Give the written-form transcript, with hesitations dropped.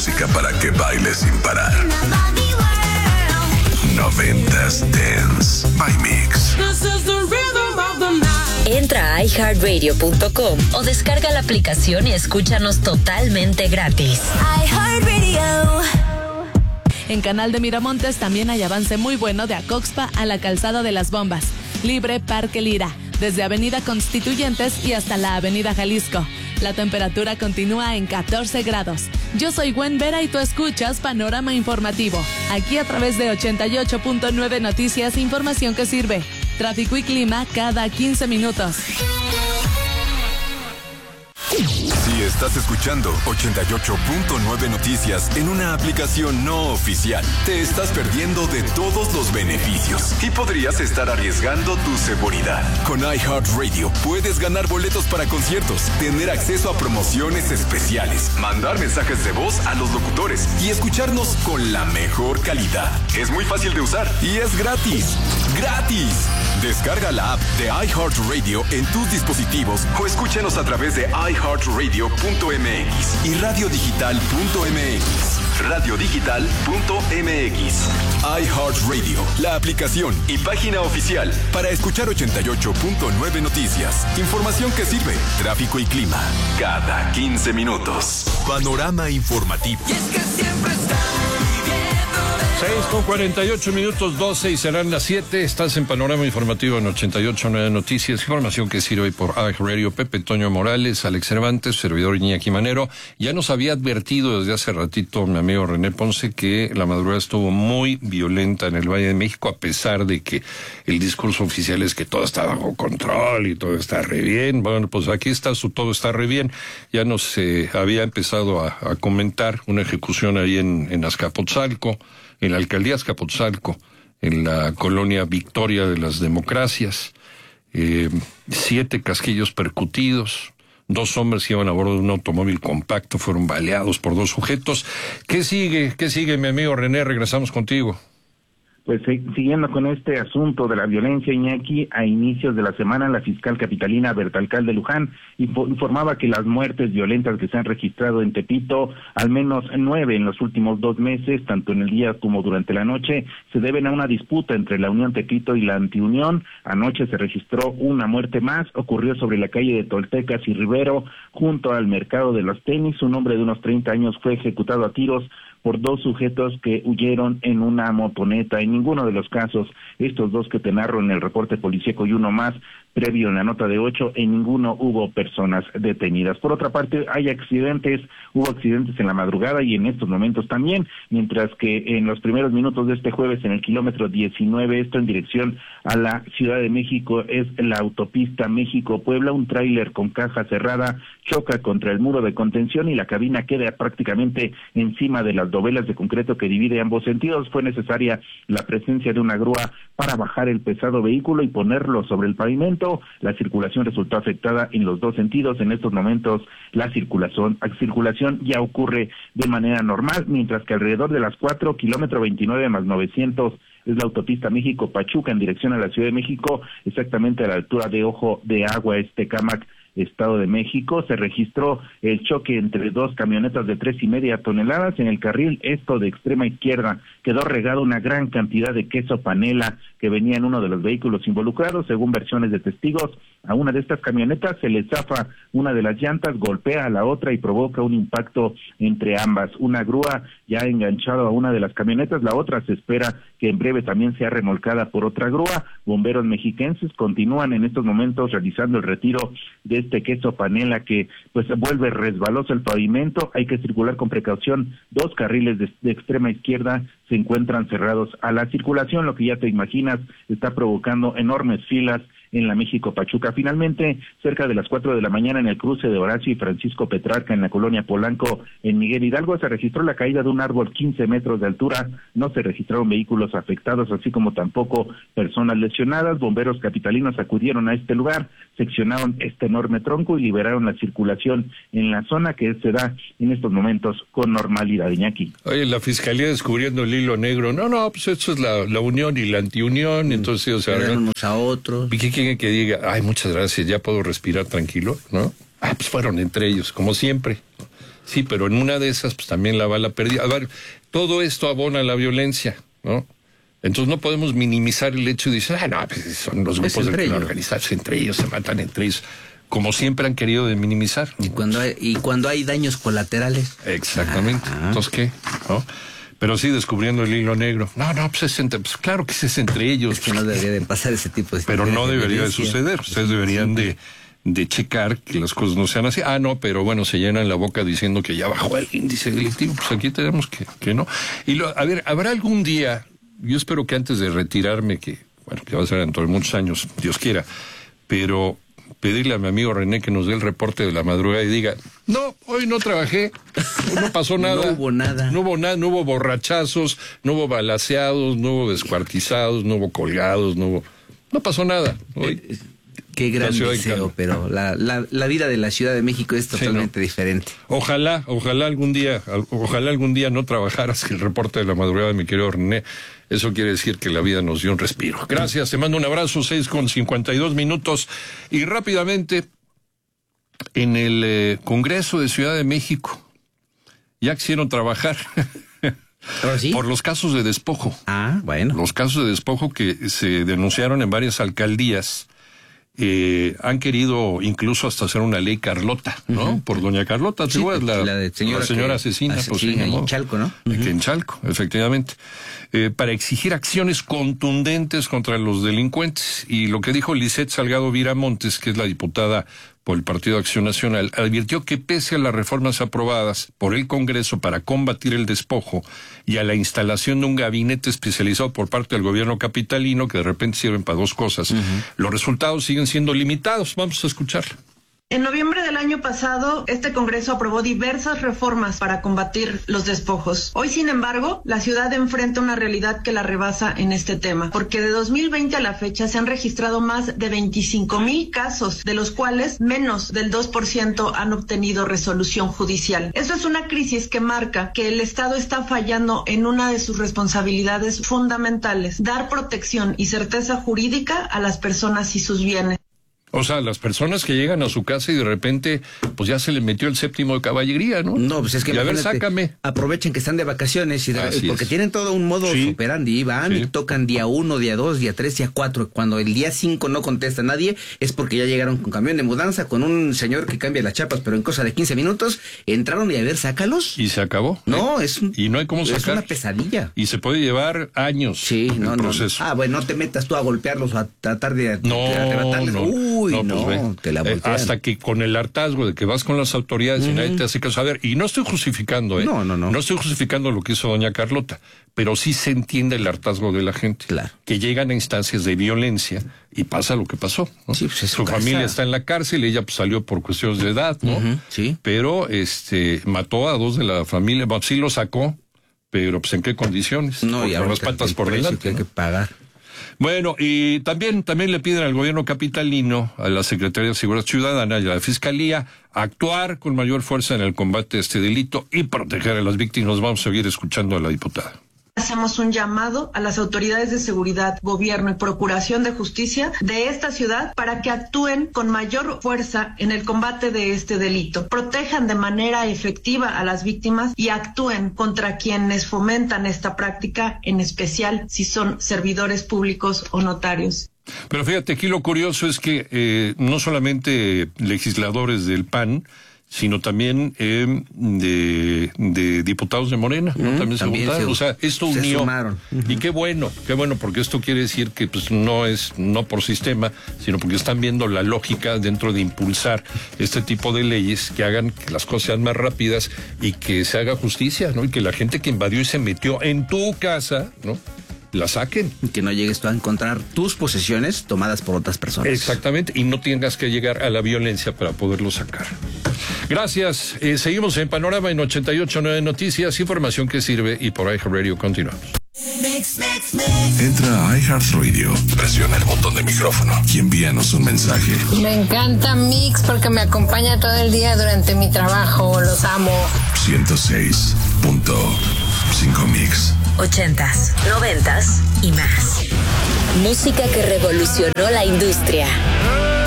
música para que bailes sin parar. 90s Dance by Mix. Entra a iHeartRadio.com o descarga la aplicación y escúchanos totalmente gratis. iHeartRadio. En Canal de Miramontes también hay avance muy bueno de Acoxpa a la Calzada de las Bombas. Libre Parque Lira, desde Avenida Constituyentes y hasta la Avenida Jalisco. La temperatura continúa en 14 grados. Yo soy Gwen Vera y tú escuchas Panorama Informativo. Aquí a través de 88.9 Noticias, información que sirve. Tráfico y clima cada 15 minutos. Si estás escuchando 88.9 Noticias en una aplicación no oficial, te estás perdiendo de todos los beneficios y podrías estar arriesgando tu seguridad. Con iHeartRadio puedes ganar boletos para conciertos, tener acceso a promociones especiales, mandar mensajes de voz a los locutores y escucharnos con la mejor calidad. Es muy fácil de usar y es gratis. ¡Gratis! Descarga la app de iHeartRadio en tus dispositivos o escúchanos a través de iHeartRadio.mx y radiodigital.mx. Radiodigital.mx. iHeartRadio, la aplicación y página oficial para escuchar 88.9 Noticias. Información que sirve, tráfico y clima, cada 15 minutos. Panorama informativo. Y es que siempre estamos viviendo 6:48, 12 y serán las 7. Estás en Panorama Informativo en 88.9 Noticias. Información que sirve por iHeartRadio. Pepe Toño Morales, Alex Cervantes, servidor Iñaki Manero. Ya nos había advertido desde hace ratito mi amigo René Ponce que la madrugada estuvo muy violenta en el Valle de México, a pesar de que el discurso oficial es que todo está bajo control y todo está re bien. Bueno, pues aquí está, todo está re bien. Ya nos había empezado a comentar una ejecución ahí en Azcapotzalco, en la alcaldía Azcapotzalco, en la colonia Victoria de las Democracias. 7 casquillos percutidos. 2 hombres que iban a bordo de un automóvil compacto fueron baleados por 2 sujetos. ¿Qué sigue? ¿Qué sigue, mi amigo René? Regresamos contigo. Pues siguiendo con este asunto de la violencia, Iñaki, a inicios de la semana la fiscal capitalina Berta Alcalde Luján informaba que las muertes violentas que se han registrado en Tepito, al menos 9 en los últimos 2 meses, tanto en el día como durante la noche, se deben a una disputa entre la Unión Tepito y la Antiunión. Anoche se registró una muerte más, ocurrió sobre la calle de Toltecas y Rivero, junto al mercado de los tenis. Un hombre de unos 30 años fue ejecutado a tiros por 2 sujetos que huyeron en una motoneta. En ninguno de los casos, estos 2 que te narro en el reporte policíaco y uno más previo en la nota de 8, en ninguno hubo personas detenidas. Por otra parte, hubo accidentes en la madrugada y en estos momentos también, mientras que en los primeros minutos de este jueves en el kilómetro 19, esto en dirección a la Ciudad de México, es la autopista México-Puebla, un tráiler con caja cerrada choca contra el muro de contención y la cabina queda prácticamente encima de las dovelas de concreto que divide ambos sentidos. Fue necesaria la presencia de una grúa para bajar el pesado vehículo y ponerlo sobre el pavimento. La circulación resultó afectada en los 2 sentidos. En estos momentos la circulación ya ocurre de manera normal, mientras que alrededor de las 4, kilómetro 29 más 900, es la autopista México-Pachuca en dirección a la Ciudad de México, exactamente a la altura de Ojo de Agua, Tecámac, Estado de México. Se registró el choque entre 2 camionetas de 3.5 toneladas. En el carril de extrema izquierda quedó regada una gran cantidad de queso panela que venía en uno de los vehículos involucrados. Según versiones de testigos, a una de estas camionetas se le zafa una de las llantas, golpea a la otra y provoca un impacto entre ambas. Una grúa ya ha enganchado a una de las camionetas, la otra se espera que en breve también sea remolcada por otra grúa. Bomberos mexiquenses continúan en estos momentos realizando el retiro de este queso panela que pues vuelve resbaloso el pavimento. Hay que circular con precaución. 2 carriles de extrema izquierda se encuentran cerrados a la circulación, lo que ya te imaginas está provocando enormes filas en la México-Pachuca. Finalmente, cerca de las 4 de la mañana en el cruce de Horacio y Francisco Petrarca en la colonia Polanco, en Miguel Hidalgo, se registró la caída de un árbol 15 metros de altura. No se registraron vehículos afectados, así como tampoco personas lesionadas. Bomberos capitalinos acudieron a este lugar, seccionaron este enorme tronco y liberaron la circulación en la zona, que se da en estos momentos con normalidad. Iñaki. Oye, la Fiscalía descubriendo el hilo negro. No, pues esto es la unión y la antiunión, entonces, o sea... unos a otros. ¿Y qué quieren que diga? Ay, muchas gracias, ya puedo respirar tranquilo, ¿no? Pues fueron entre ellos, como siempre. Sí, pero en una de esas, pues también la bala perdida. A ver, todo esto abona la violencia, ¿no? Entonces no podemos minimizar el hecho de decir, pues son los grupos del crimen organizado, entre ellos se matan entre ellos, como siempre han querido de minimizar. Y cuando hay daños colaterales. Exactamente. Entonces, ¿qué? ¿No? Pero sí descubriendo el hilo negro. Pues claro que es entre ellos. Es que no debería de pasar ese tipo de situaciones. Pero no debería de suceder. Ustedes deberían de checar que las cosas no sean así. Pero bueno, se llenan la boca diciendo que ya bajó el índice delictivo. Pues aquí tenemos que no. Y a ver, habrá algún día, yo espero que antes de retirarme, que va a ser dentro de muchos años, Dios quiera, pero pedirle a mi amigo René que nos dé el reporte de la madrugada y diga, no, hoy no trabajé, no pasó nada. No hubo nada. No hubo borrachazos, no hubo balaceados, no hubo descuartizados, no hubo colgados, no pasó nada. Hoy, qué gran deseo, pero la vida de la Ciudad de México es totalmente diferente. Ojalá algún día no trabajaras el reporte de la madrugada, mi querido René. Eso quiere decir que la vida nos dio un respiro. Gracias, te mando un abrazo, 6:52. Y rápidamente, en el Congreso de Ciudad de México, ya quisieron trabajar ¿Sí? por los casos de despojo. Bueno. Los casos de despojo que se denunciaron en varias alcaldías. Han querido incluso hasta hacer una ley Carlota, ¿no? Por doña Carlota, sí, la señora asesina. En Chalco, ¿no? En Chalco, efectivamente. Para exigir acciones contundentes contra los delincuentes. Y lo que dijo Lisette Salgado Viramontes, que es la diputada por el Partido Acción Nacional, advirtió que pese a las reformas aprobadas por el Congreso para combatir el despojo y a la instalación de un gabinete especializado por parte del gobierno capitalino, que de repente sirven para dos cosas, los resultados siguen siendo limitados. Vamos a escucharlo. En noviembre del año pasado, este Congreso aprobó diversas reformas para combatir los despojos. Hoy, sin embargo, la ciudad enfrenta una realidad que la rebasa en este tema, porque de 2020 a la fecha se han registrado más de 25,000 casos, de los cuales menos del 2% han obtenido resolución judicial. Eso es una crisis que marca que el Estado está fallando en una de sus responsabilidades fundamentales, dar protección y certeza jurídica a las personas y sus bienes. O sea, las personas que llegan a su casa y de repente, pues ya se le metió el séptimo de caballería, ¿no? No, pues es que y a ver, sácame. Aprovechen que están de vacaciones porque tienen todo un modo operandi, van y tocan día 1, día 2, día 3, día 4. Cuando el día 5 no contesta nadie, es porque ya llegaron con camión de mudanza, con un señor que cambia las chapas, pero en cosa de 15 minutos, entraron y a ver, sácalos. Y se acabó. No, y no hay cómo sacar. Es una pesadilla. Y se puede llevar años. Sí, no. Bueno, no te metas tú a golpearlos o a tratar de arrebatarles. Te la voltean. Hasta que con el hartazgo de que vas con las autoridades y nadie te hace caso. A ver, y no estoy justificando, No. No estoy justificando lo que hizo doña Carlota, pero sí se entiende el hartazgo de la gente. Claro. Que llegan a instancias de violencia y pasa lo que pasó, ¿no? Sí, pues su familia está en la cárcel, ella pues salió por cuestiones de edad, ¿no? Sí. Pero mató a 2 de la familia, sí lo sacó, pero pues en qué condiciones. No, y ahora las patas por delante. Que hay que pagar. Bueno, y también le piden al gobierno capitalino, a la Secretaría de Seguridad Ciudadana y a la Fiscalía actuar con mayor fuerza en el combate a este delito y proteger a las víctimas. Vamos a seguir escuchando a la diputada. Hacemos un llamado a las autoridades de seguridad, gobierno y procuración de justicia de esta ciudad para que actúen con mayor fuerza en el combate de este delito, protejan de manera efectiva a las víctimas y actúen contra quienes fomentan esta práctica, en especial si son servidores públicos o notarios. Pero fíjate, aquí lo curioso es que no solamente legisladores del PAN, sino también de diputados de Morena, ¿no? También se votaron. O sea, esto unió. Y qué bueno, porque esto quiere decir que pues no por sistema, sino porque están viendo la lógica dentro de impulsar este tipo de leyes que hagan que las cosas sean más rápidas y que se haga justicia, ¿no? Y que la gente que invadió y se metió en tu casa, ¿no?, la saquen. Que no llegues tú a encontrar tus posesiones tomadas por otras personas. Exactamente, y no tengas que llegar a la violencia para poderlo sacar. Gracias. Seguimos en Panorama en 88.9 Noticias, información que sirve, y por iHeartRadio continuamos. Entra a iHeartRadio, presiona el botón de micrófono y envíanos un mensaje. Me encanta Mix porque me acompaña todo el día durante mi trabajo. Los amo. 106.5 Mix. 80s, 90s y más. Música que revolucionó la industria.